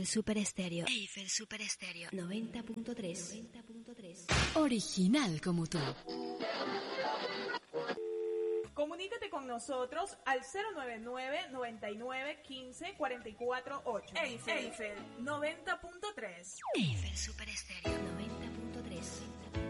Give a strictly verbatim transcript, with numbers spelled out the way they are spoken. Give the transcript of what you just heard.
Eiffel Super Estéreo. Eiffel Super Estéreo noventa punto tres. noventa punto tres. Original como tú. Comunícate con nosotros al cero nueve nueve, noventa y nueve, quince, cuarenta y cuatro ocho. Eiffel, Eiffel noventa punto tres. Eiffel Super Estéreo noventa punto tres.